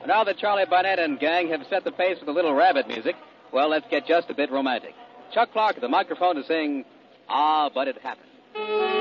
Now that Charlie Barnett and gang have set the pace with a little rabbit music, well, let's get just a bit romantic. Chuck Clark at the microphone to sing Ah, But It Happened.